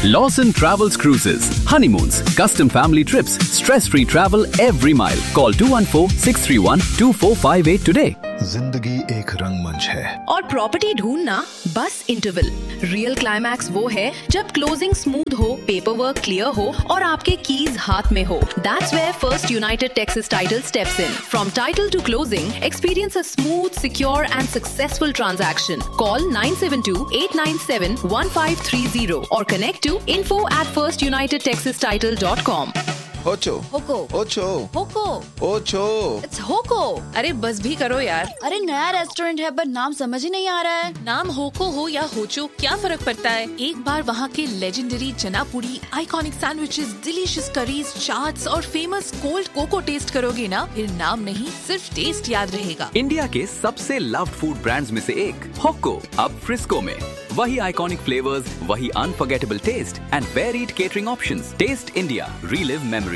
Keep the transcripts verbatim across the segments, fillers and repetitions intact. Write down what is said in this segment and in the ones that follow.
Lawson Travels Cruises. Honeymoons, custom family trips, stress-free travel every mile. Call two one four, six three one, two four five eight today. जिंदगी एक रंगमंच है और property ढूंढना बस interval. Real climax वो है जब क्लोजिंग स्मूथ हो, पेपर वर्क क्लियर हो और आपके कीज हाथ में हो। That's where First United Texas Title steps in. From title to closing, experience a smooth, secure and successful transaction. Call nine seven two, eight nine seven, one five three zero or connect to info at first united texas title dot com. होचो होको होचो होको होचो it's होको। अरे बस भी करो यार। अरे नया restaurant है पर नाम समझ ही नहीं आ रहा है। नाम होको हो या होचो क्या फर्क पड़ता है। एक बार वहाँ के लेजेंडरी चना पूरी, iconic sandwiches, delicious curries, chaats और फेमस कोल्ड कोको टेस्ट करोगे ना, फिर नाम नहीं सिर्फ टेस्ट याद रहेगा। इंडिया के सबसे लव्ड फूड ब्रांड्स में से एक होको अब फ्रिस्को में। वही आइकॉनिक फ्लेवर्स, वही unforgettable test and varied catering options. Test India, relive memories.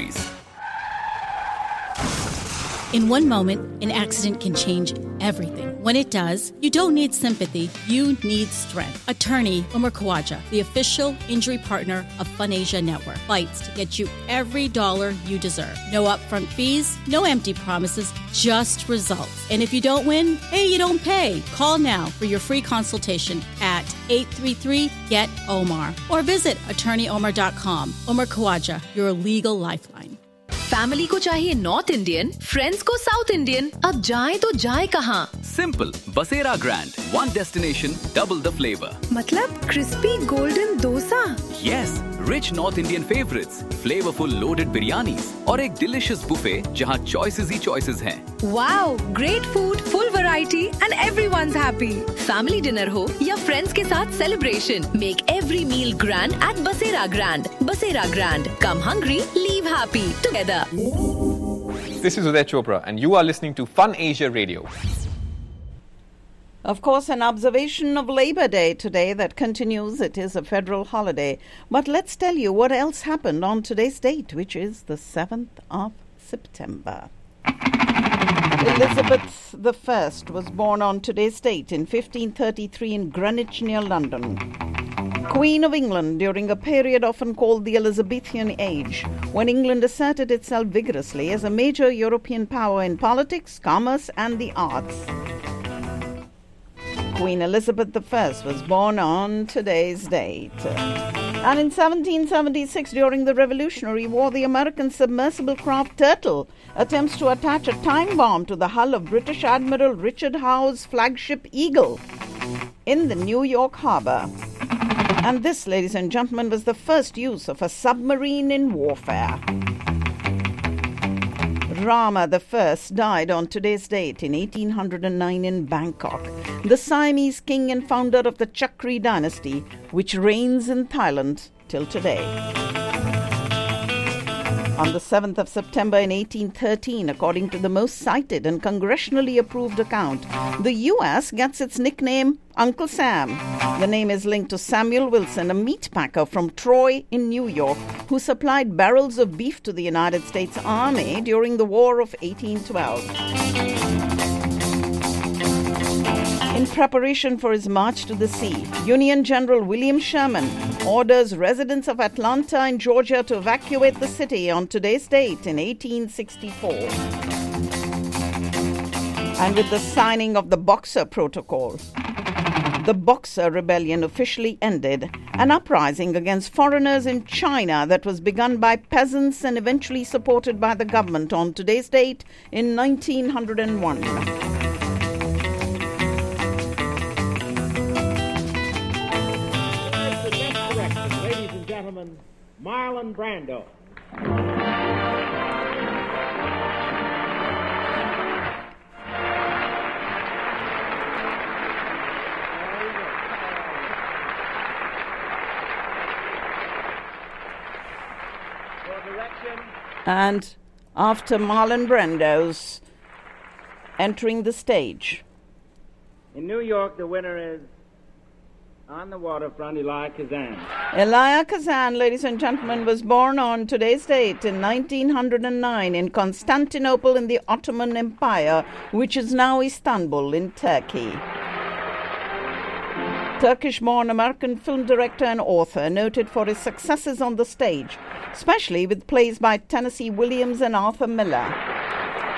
In one moment, an accident can change everything. When it does, you don't need sympathy, you need strength. Attorney Umar Khawaja, the official injury partner of FunAsia Network, fights to get you every dollar you deserve. No upfront fees, no empty promises, just results. And if you don't win, hey, you don't pay. Call now for your free consultation at eight three three, G E T O M A R or visit attorney omar dot com. Umar Khawaja, your legal lifeline. Family को चाहिए north Indian, friends को south Indian. अब जाए तो जाए कहाँ? Simple, बसेरा grand, one destination, double the flavour. मतलब crispy golden dosa. Yes, rich north Indian favourites, flavourful loaded biryanis और एक डिलिशियस बुफे जहाँ चॉइसेस ही चॉइसेस हैं। Wow, great food, full variety and everyone's happy. Family dinner हो या friends के साथ celebration, make every meal grand eight बसेरा grand. बसेरा grand, come hungry, leave happy together. This is Uday Chopra and you are listening to Fun Asia Radio. Of course, an observation of Labor Day today that continues. It is a federal holiday. But let's tell you what else happened on today's date, which is the seventh of September. Elizabeth the First was born on today's date in fifteen thirty-three in Greenwich near London. Queen of England during a period often called the Elizabethan Age, when England asserted itself vigorously as a major European power in politics, commerce and the arts. Queen Elizabeth the First was born on today's date. And in seventeen seventy-six, during the Revolutionary War, the American submersible craft Turtle attempts to attach a time bomb to the hull of British Admiral Richard Howe's flagship Eagle in the New York harbor. And this, ladies and gentlemen, was the first use of a submarine in warfare. Rama the First died on today's date in eighteen oh nine in Bangkok, the Siamese king and founder of the Chakri dynasty, which reigns in Thailand till today. On the seventh of September in eighteen thirteen, according to the most cited and congressionally approved account, the U S gets its nickname Uncle Sam. The name is linked to Samuel Wilson, a meat packer from Troy in New York, who supplied barrels of beef to the United States Army during the War of eighteen twelve. In preparation for his march to the sea, Union General William Sherman orders residents of Atlanta in Georgia to evacuate the city on today's date in eighteen sixty-four. And with the signing of the Boxer Protocol, the Boxer Rebellion officially ended, an uprising against foreigners in China that was begun by peasants and eventually supported by the government on today's date in nineteen oh one. Ladies and gentlemen, Marlon Brando. And after Marlon Brando's entering the stage, in New York, the winner is On the Waterfront, Elia Kazan. Elia Kazan, ladies and gentlemen, was born on today's date in nineteen oh nine in Constantinople in the Ottoman Empire, which is now Istanbul in Turkey. Turkish-born American film director and author, noted for his successes on the stage, especially with plays by Tennessee Williams and Arthur Miller.